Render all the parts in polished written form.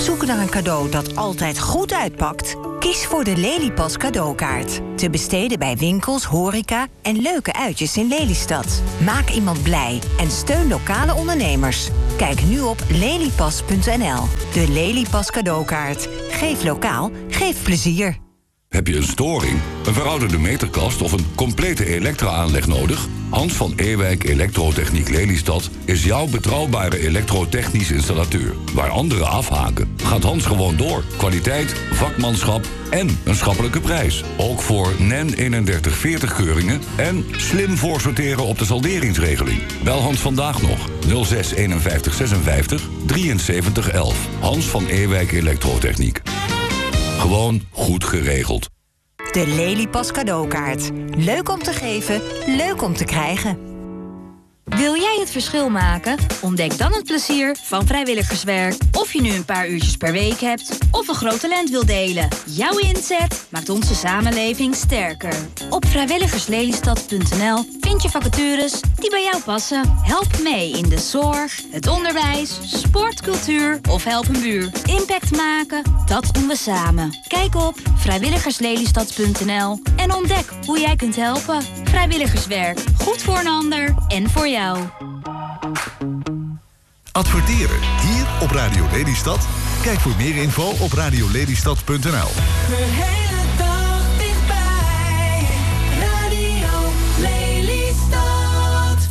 zoek naar een cadeau dat altijd goed uitpakt? Kies voor de Lelypas cadeaukaart. Te besteden bij winkels, horeca en leuke uitjes in Lelystad. Maak iemand blij en steun lokale ondernemers. Kijk nu op lelypas.nl. De Lelypas cadeaukaart. Geef lokaal, geef plezier. Heb je een storing, een verouderde meterkast of een complete elektra-aanleg nodig? Hans van Ewijk Elektrotechniek Lelystad is jouw betrouwbare elektrotechnisch installateur. Waar anderen afhaken, gaat Hans gewoon door. Kwaliteit, vakmanschap en een schappelijke prijs. Ook voor NEN 3140 keuringen en slim voorsorteren op de salderingsregeling. Bel Hans vandaag nog 06 51 56 73 11. Hans van Ewijk Elektrotechniek. Gewoon goed geregeld. De Lelypas cadeaukaart. Leuk om te geven, leuk om te krijgen. Wil jij het verschil maken? Ontdek dan het plezier van vrijwilligerswerk. Of je nu een paar uurtjes per week hebt of een groot talent wil delen. Jouw inzet maakt onze samenleving sterker. Op vrijwilligerslelystad.nl vind je vacatures die bij jou passen. Help mee in de zorg, het onderwijs, sport, cultuur of help een buur. Impact maken, dat doen we samen. Kijk op vrijwilligerslelystad.nl en ontdek hoe jij kunt helpen. Vrijwilligerswerk, goed voor een ander en voor jou. Adverteren hier op Radio Lelystad? Kijk voor meer info op radiolelystad.nl. De hele dag dichtbij. Radio Lelystad.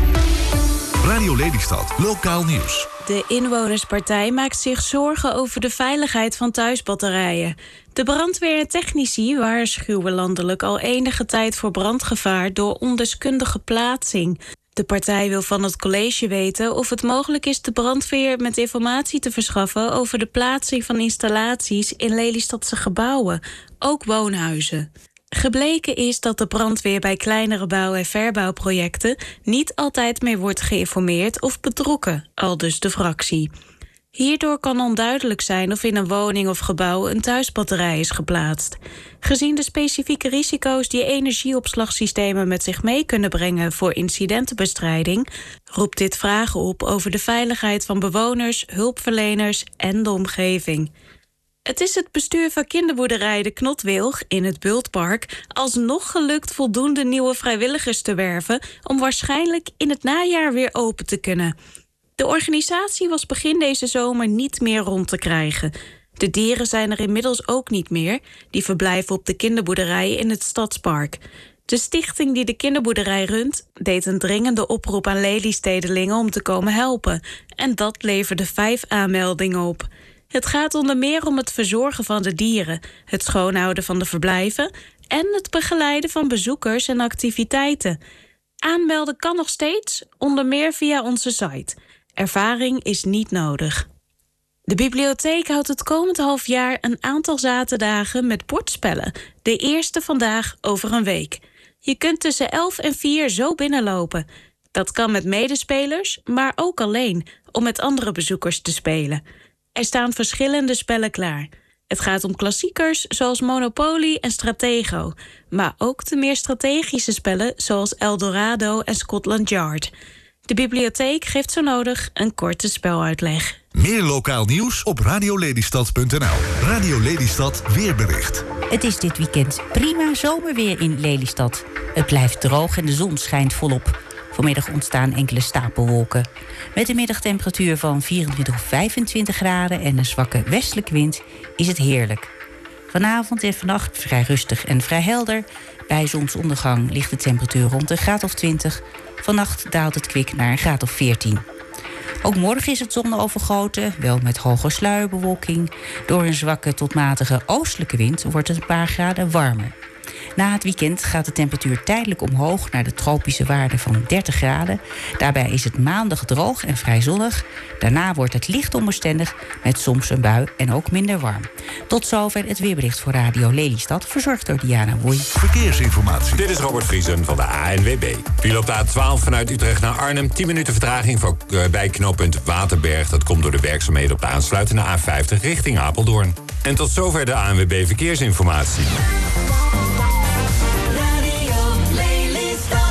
Radio Lelystad, lokaal nieuws. De Inwonerspartij maakt zich zorgen over de veiligheid van thuisbatterijen. De brandweer en technici waarschuwen landelijk al enige tijd voor brandgevaar door ondeskundige plaatsing. De partij wil van het college weten of het mogelijk is de brandweer met informatie te verschaffen over de plaatsing van installaties in Lelystadse gebouwen, ook woonhuizen. Gebleken is dat de brandweer bij kleinere bouw- en verbouwprojecten niet altijd meer wordt geïnformeerd of betrokken, aldus de fractie. Hierdoor kan onduidelijk zijn of in een woning of gebouw een thuisbatterij is geplaatst. Gezien de specifieke risico's die energieopslagsystemen met zich mee kunnen brengen voor incidentenbestrijding, roept dit vragen op over de veiligheid van bewoners, hulpverleners en de omgeving. Het is het bestuur van kinderboerderij De Knotwilg in het Bultpark alsnog gelukt voldoende nieuwe vrijwilligers te werven om waarschijnlijk in het najaar weer open te kunnen. De organisatie was begin deze zomer niet meer rond te krijgen. De dieren zijn er inmiddels ook niet meer. Die verblijven op de kinderboerderij in het Stadspark. De stichting die de kinderboerderij runt deed een dringende oproep aan Lelystedelingen om te komen helpen. En dat leverde 5 aanmeldingen op. Het gaat onder meer om het verzorgen van de dieren, het schoonhouden van de verblijven en het begeleiden van bezoekers en activiteiten. Aanmelden kan nog steeds, onder meer via onze site. Ervaring is niet nodig. De bibliotheek houdt het komend half jaar een aantal zaterdagen met bordspellen. De eerste vandaag over een week. Je kunt tussen 11 en 4 zo binnenlopen. Dat kan met medespelers, maar ook alleen, om met andere bezoekers te spelen. Er staan verschillende spellen klaar. Het gaat om klassiekers zoals Monopoly en Stratego, maar ook de meer strategische spellen zoals Eldorado en Scotland Yard. De bibliotheek geeft zo nodig een korte speluitleg. Meer lokaal nieuws op radiolelystad.nl. Radio Lelystad weerbericht. Het is dit weekend prima zomerweer in Lelystad. Het blijft droog en de zon schijnt volop. Vanmiddag ontstaan enkele stapelwolken. Met een middagtemperatuur van 24 of 25 graden en een zwakke westelijke wind is het heerlijk. Vanavond en vannacht vrij rustig en vrij helder. Bij zonsondergang ligt de temperatuur rond een graad of 20. Vannacht daalt het kwik naar een graad of 14. Ook morgen is het zonovergoten, wel met hoge sluierbewolking. Door een zwakke tot matige oostelijke wind wordt het een paar graden warmer. Na het weekend gaat de temperatuur tijdelijk omhoog naar de tropische waarde van 30 graden. Daarbij is het maandag droog en vrij zonnig. Daarna wordt het licht onbestendig met soms een bui en ook minder warm. Tot zover het weerbericht voor Radio Lelystad, verzorgd door Diana Woei. Verkeersinformatie. Dit is Robert Vriesen van de ANWB. File op de A12 vanuit Utrecht naar Arnhem. 10 minuten vertraging bij knooppunt Waterberg. Dat komt door de werkzaamheden op de aansluitende A50 richting Apeldoorn. En tot zover de ANWB Verkeersinformatie.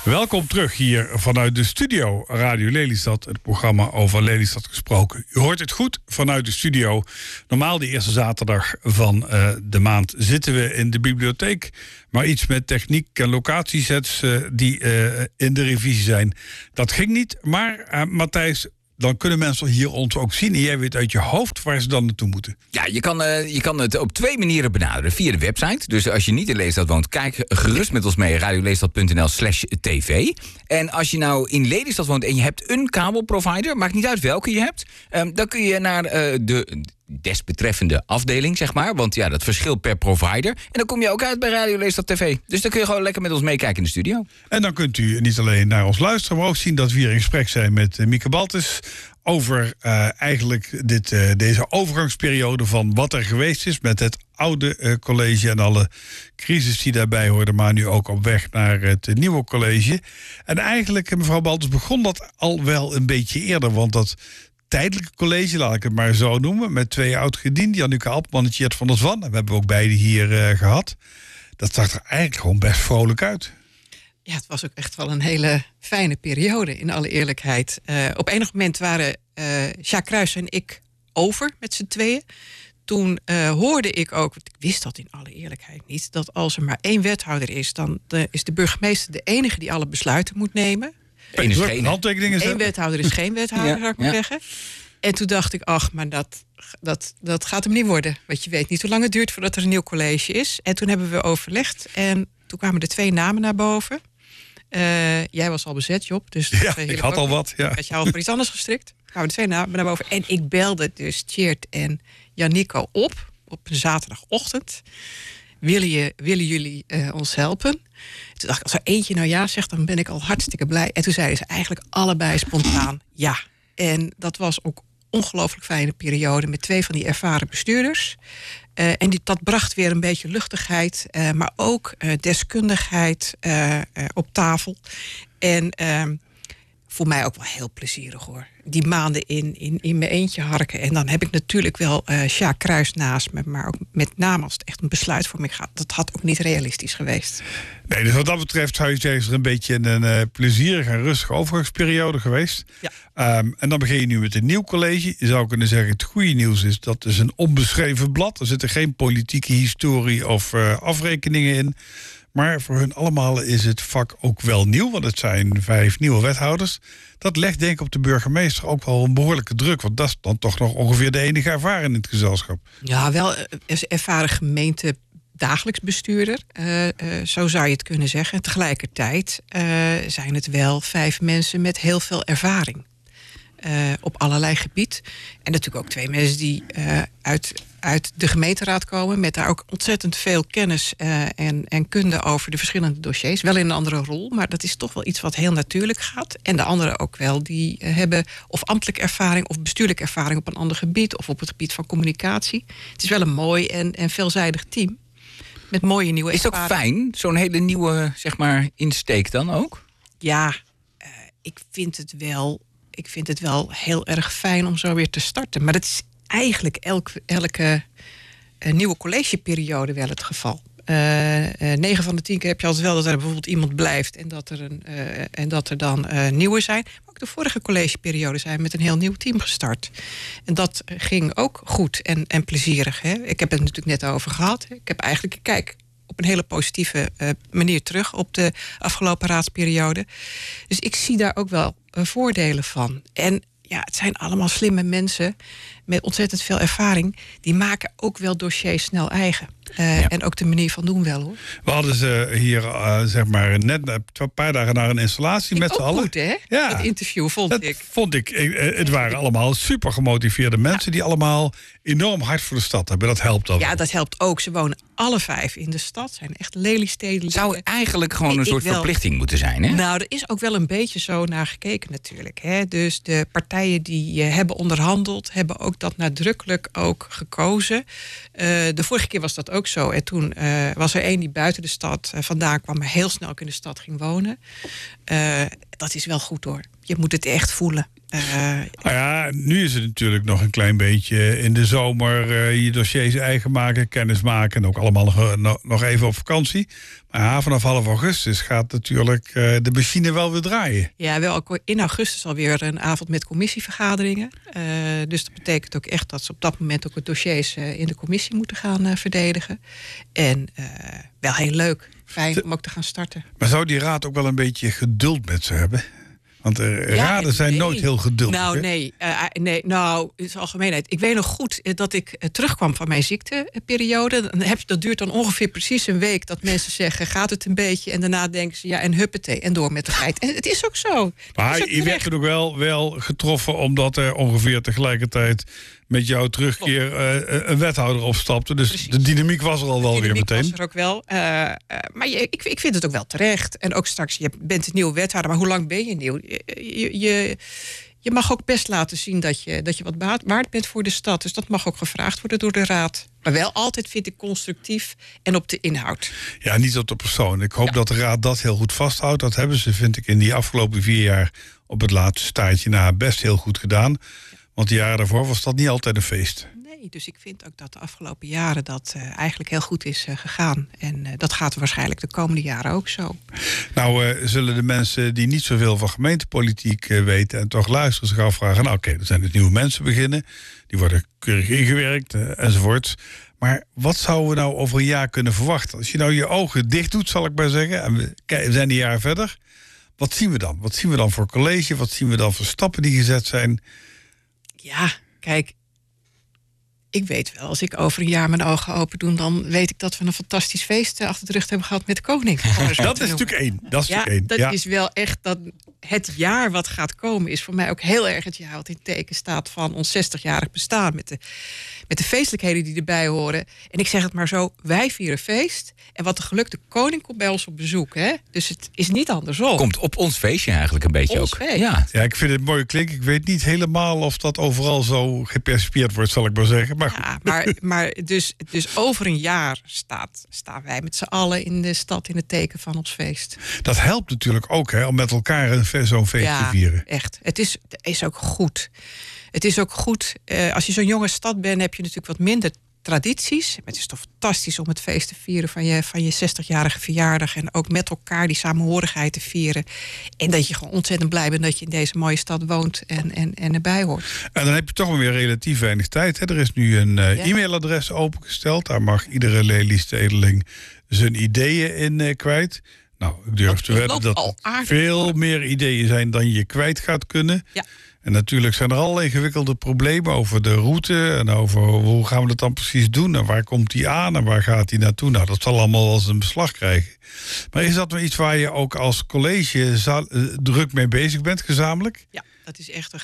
Welkom terug hier vanuit de studio Radio Lelystad. Het programma over Lelystad gesproken. U hoort het goed vanuit de studio. Normaal de eerste zaterdag van de maand zitten we in de bibliotheek. Maar iets met techniek en locatiesets die in de revisie zijn. Dat ging niet. Maar Matthijs, dan kunnen mensen hier ons ook zien. En jij weet uit je hoofd waar ze dan naartoe moeten. Ja, je kan het op 2 manieren benaderen. Via de website. Dus als je niet in Lelystad woont, kijk gerust met ons mee. radiolelystad.nl/tv. En als je nou in Lelystad woont en je hebt een kabelprovider, maakt niet uit welke je hebt, dan kun je naar de desbetreffende afdeling, zeg maar. Want ja, dat verschilt per provider. En dan kom je ook uit bij Radio Lelystad TV. Dus dan kun je gewoon lekker met ons meekijken in de studio. En dan kunt u niet alleen naar ons luisteren, maar ook zien dat we hier in gesprek zijn met Mieke Baltus over eigenlijk deze overgangsperiode van wat er geweest is met het oude college en alle crisis die daarbij hoorden, maar nu ook op weg naar het nieuwe college. En eigenlijk, mevrouw Baltus, begon dat al wel een beetje eerder, want dat tijdelijke college, laat ik het maar zo noemen, met 2 oud-gedienden, Janneke Alpman en Tjeerd van der Zwan. En we hebben ook beide hier gehad. Dat zag er eigenlijk gewoon best vrolijk uit. Ja, het was ook echt wel een hele fijne periode, in alle eerlijkheid. Op enig moment waren Sjaak Kruijs en ik over met z'n tweeën. Toen hoorde ik ook, want ik wist dat in alle eerlijkheid niet, dat als er maar 1 wethouder is, dan is de burgemeester de enige die alle besluiten moet nemen. Eén wethouder is geen wethouder, zou ik maar zeggen. En toen dacht ik, ach, maar dat gaat hem niet worden. Want je weet niet hoe lang het duurt voordat er een nieuw college is. En toen hebben we overlegd en toen kwamen er 2 namen naar boven. Jij was al bezet, Job. Dus ja, ik had al wat. Ja. Ik had je al voor iets anders gestrikt. Toen kwamen er 2 namen naar boven. En ik belde dus Tjeerd en Janneke op een zaterdagochtend. Willen jullie ons helpen? Toen dacht ik, als er eentje nou ja zegt, dan ben ik al hartstikke blij. En toen zeiden ze eigenlijk allebei spontaan ja. En dat was ook een ongelooflijk fijne periode met 2 van die ervaren bestuurders. En dat bracht weer een beetje luchtigheid, maar ook deskundigheid op tafel. En voor mij ook wel heel plezierig, hoor. Die maanden in mijn eentje harken. En dan heb ik natuurlijk wel Sjaak Kruijs naast me. Maar ook met name als het echt een besluitvorming gaat. Dat had ook niet realistisch geweest. Nee, dus wat dat betreft zou je zeggen, is er een beetje een plezierige en rustige overgangsperiode geweest. Ja. En dan begin je nu met een nieuw college. Je zou kunnen zeggen, het goede nieuws is, dat is een onbeschreven blad. Er zitten geen politieke historie of afrekeningen in. Maar voor hun allemaal is het vak ook wel nieuw, want het zijn 5 nieuwe wethouders. Dat legt denk ik op de burgemeester ook wel een behoorlijke druk, want dat is dan toch nog ongeveer de enige ervaring in het gezelschap. Ja, wel ervaren gemeente dagelijks bestuurder, zo zou je het kunnen zeggen. Tegelijkertijd zijn het wel 5 mensen met heel veel ervaring. Op allerlei gebied. En natuurlijk ook 2 mensen die uit de gemeenteraad komen, met daar ook ontzettend veel kennis en kunde over de verschillende dossiers. Wel in een andere rol, maar dat is toch wel iets wat heel natuurlijk gaat. En de anderen ook wel, die hebben of ambtelijke ervaring of bestuurlijke ervaring op een ander gebied of op het gebied van communicatie. Het is wel een mooi en veelzijdig team. Met mooie nieuwe ervaringen. Is het ook fijn, zo'n hele nieuwe, zeg maar, insteek dan ook? Ja, ik vind het wel heel erg fijn om zo weer te starten. Maar dat is eigenlijk elke nieuwe collegeperiode wel het geval. 9 van de 10 keer heb je altijd wel dat er bijvoorbeeld iemand blijft en dat er dan nieuwe zijn. Maar ook de vorige collegeperiode zijn we met een heel nieuw team gestart. En dat ging ook goed en plezierig. Hè? Ik heb het natuurlijk net over gehad. Ik heb eigenlijk, kijk, op een hele positieve manier terug op de afgelopen raadsperiode. Dus ik zie daar ook wel voordelen van. En ja, het zijn allemaal slimme mensen met ontzettend veel ervaring. Die maken ook wel dossiers snel eigen. En ook de manier van doen wel, hoor. We hadden ze hier, zeg maar, net een paar dagen na een installatie met z'n allen. Goed, hè? Ja. Het interview vond ik. Het waren allemaal super gemotiveerde mensen die allemaal enorm hard voor de stad hebben. Dat helpt dan. Ja, dat helpt ook. Ze wonen alle 5 in de stad. Zijn echt Lelystedelijke. Zou eigenlijk gewoon een soort verplichting moeten zijn, hè? Nou, er is ook wel een beetje zo naar gekeken natuurlijk. Hè? Dus de partijen die hebben onderhandeld, hebben ook dat nadrukkelijk ook gekozen. De vorige keer was dat ook zo. En toen was er 1 die buiten de stad vandaan kwam, maar heel snel ook in de stad ging wonen. Dat is wel goed, hoor. Je moet het echt voelen. Nou ja, nu is het natuurlijk nog een klein beetje in de zomer je dossiers eigen maken, kennis maken en ook allemaal nog even op vakantie. Maar vanaf half augustus gaat natuurlijk de machine wel weer draaien. Ja, wel ook in augustus alweer een avond met commissievergaderingen. Dus dat betekent ook echt dat ze op dat moment ook de dossiers in de commissie moeten gaan verdedigen. En wel heel leuk, fijn om ook te gaan starten. Maar zou die raad ook wel een beetje geduld met ze hebben? Want raden zijn nooit heel geduldig. Nou, nee, in zijn algemeenheid. Ik weet nog goed dat ik terugkwam van mijn ziekteperiode. Dat duurt dan ongeveer precies een week dat mensen zeggen, gaat het een beetje? En daarna denken ze, ja, en huppatee, en door met de feit. En het is ook zo. Maar je werd er ook wel getroffen, omdat er ongeveer tegelijkertijd met jouw terugkeer een wethouder opstapte. Dus precies. De dynamiek was er al wel weer meteen. Was er ook wel. Maar ik vind het ook wel terecht. En ook straks, je bent een nieuwe wethouder, maar hoe lang ben je nieuw? Je mag ook best laten zien dat je wat waard bent voor de stad. Dus dat mag ook gevraagd worden door de raad. Maar wel altijd, vind ik, constructief en op de inhoud. Ja, niet op de persoon. Ik hoop dat de raad dat heel goed vasthoudt. Dat hebben ze, vind ik, in die afgelopen 4 jaar op het laatste staartje na best heel goed gedaan. Want de jaren daarvoor was dat niet altijd een feest. Nee, dus ik vind ook dat de afgelopen jaren dat eigenlijk heel goed is gegaan. En dat gaat waarschijnlijk de komende jaren ook zo. Nou, zullen de mensen die niet zoveel van gemeentepolitiek weten en toch luisteren zich afvragen, nou oké, er zijn dus nieuwe mensen beginnen. Die worden keurig ingewerkt enzovoort. Maar wat zouden we nou over een jaar kunnen verwachten? Als je nou je ogen dicht doet, zal ik maar zeggen, en we zijn een jaar verder. Wat zien we dan? Wat zien we dan voor college? Wat zien we dan voor stappen die gezet zijn? Ja, kijk, ik weet wel, als ik over een jaar mijn ogen open doe, dan weet ik dat we een fantastisch feest achter de rug hebben gehad met de koning. Dat is natuurlijk één. Dat is wel echt dat het jaar wat gaat komen is voor mij ook heel erg het jaar wat in teken staat van ons 60-jarig bestaan. Met de feestelijkheden die erbij horen. En ik zeg het maar zo, wij vieren feest. En wat een geluk, de koning komt bij ons op bezoek. Hè? Dus het is niet andersom. Komt op ons feestje eigenlijk een beetje ons ook. Feest. Ja, ik vind het mooi klinken. Ik weet niet helemaal of dat overal zo gepercipieerd wordt, zal ik maar zeggen. Maar, ja, maar dus over een jaar staan wij met z'n allen in de stad in het teken van ons feest. Dat helpt natuurlijk ook, hè, om met elkaar zo'n feest te vieren. Ja, echt. Het is ook goed. Het is ook goed, als je zo'n jonge stad bent, heb je natuurlijk wat minder tradities. Maar het is toch fantastisch om het feest te vieren van je 60-jarige verjaardag. En ook met elkaar die samenhorigheid te vieren. En dat je gewoon ontzettend blij bent dat je in deze mooie stad woont en erbij hoort. En dan heb je toch wel weer relatief weinig tijd. Hè? Er is nu een e-mailadres opengesteld. Daar mag iedere Lelystedeling zijn ideeën in kwijt. Nou, ik durf te wedden dat er veel meer ideeën zijn dan je kwijt gaat kunnen. Ja. En natuurlijk zijn er allerlei ingewikkelde problemen over de route en over hoe gaan we dat dan precies doen en waar komt die aan en waar gaat die naartoe. Nou, dat zal allemaal wel eens een beslag krijgen. Maar is dat nou iets waar je ook als college druk mee bezig bent, gezamenlijk? Ja, dat is echt,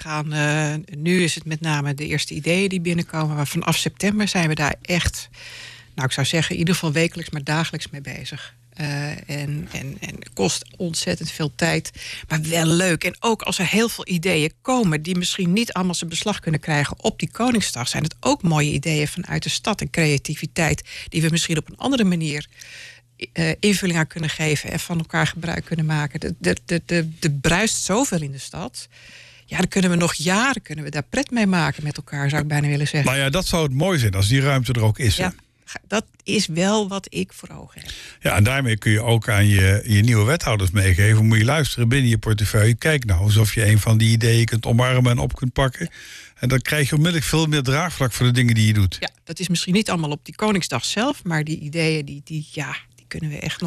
nu is het met name de eerste ideeën die binnenkomen, maar vanaf september zijn we daar echt, nou ik zou zeggen in ieder geval wekelijks, maar dagelijks mee bezig. En kost ontzettend veel tijd, maar wel leuk. En ook als er heel veel ideeën komen die misschien niet allemaal zijn beslag kunnen krijgen op die Koningsdag, zijn het ook mooie ideeën vanuit de stad en creativiteit die we misschien op een andere manier invulling aan kunnen geven en van elkaar gebruik kunnen maken. Er bruist zoveel in de stad. Ja, dan kunnen we nog jaren daar pret mee maken met elkaar, zou ik bijna willen zeggen. Nou ja, dat zou het mooi zijn als die ruimte er ook is. Ja. Dat is wel wat ik voor ogen heb. Ja, en daarmee kun je ook aan je nieuwe wethouders meegeven. Moet je luisteren binnen je portefeuille. Kijk nou, alsof je een van die ideeën kunt omarmen en op kunt pakken. En dan krijg je onmiddellijk veel meer draagvlak voor de dingen die je doet. Ja, dat is misschien niet allemaal op die Koningsdag zelf. Maar die ideeën, die kunnen we echt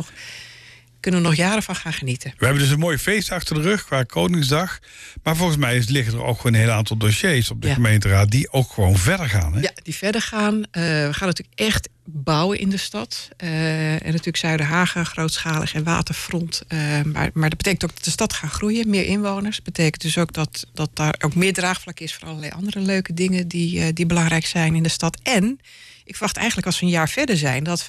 nog jaren van gaan genieten. We hebben dus een mooi feest achter de rug qua Koningsdag. Maar volgens mij liggen er ook gewoon een heel aantal dossiers op de gemeenteraad die ook gewoon verder gaan. Hè? Ja, die verder gaan. We gaan natuurlijk echt bouwen in de stad. En natuurlijk Zuiderhagen, grootschalig en waterfront. Maar dat betekent ook dat de stad gaat groeien, meer inwoners. Dat betekent dus ook dat daar ook meer draagvlak is voor allerlei andere leuke dingen die belangrijk zijn in de stad. En ik verwacht eigenlijk als we een jaar verder zijn, dat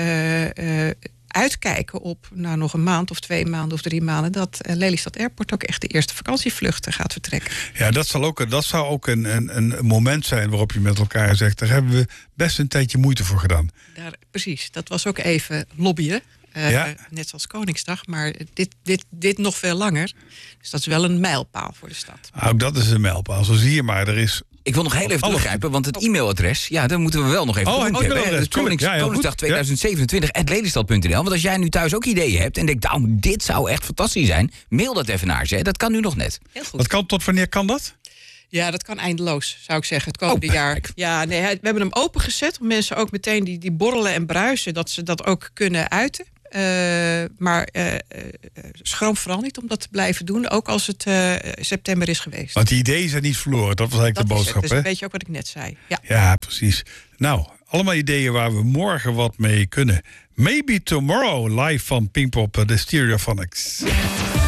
we uitkijken op nog een maand of 2 maanden of 3 maanden dat Lelystad Airport ook echt de eerste vakantievluchten gaat vertrekken. Ja, dat zou ook een moment zijn waarop je met elkaar zegt, daar hebben we best een tijdje moeite voor gedaan. Precies, dat was ook even lobbyen. Net zoals Koningsdag, maar dit nog veel langer. Dus dat is wel een mijlpaal voor de stad. Ook dat is een mijlpaal. Zo zie je maar, er is... Ik wil nog heel even teruggrijpen, want het e-mailadres... Ja, dat moeten we wel nog even het e-mailadres. Koningsdag 2027 @lelystad.nl. Want als jij nu thuis ook ideeën hebt en denkt... nou, dit zou echt fantastisch zijn, mail dat even naar ze. Hè. Dat kan nu nog net. Heel goed. Tot wanneer kan dat? Ja, dat kan eindeloos, zou ik zeggen, het komende jaar. Ja, nee, we hebben hem opengezet om mensen ook meteen die borrelen en bruisen... dat ze dat ook kunnen uiten. Maar schroom vooral niet om dat te blijven doen, ook als het september is geweest. Want die ideeën zijn niet verloren, dat was eigenlijk de boodschap. Dat is een beetje ook wat ik net zei. Ja, precies. Nou, allemaal ideeën waar we morgen wat mee kunnen. Maybe Tomorrow, live van Pinkpop, de Stereophonics.